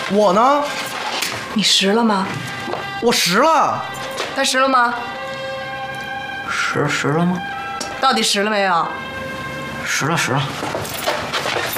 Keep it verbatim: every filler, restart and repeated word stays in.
我呢？ 你实了吗？ 我实了。 他实了吗？ 实实了吗？ 到底实了没有？ 实了实了。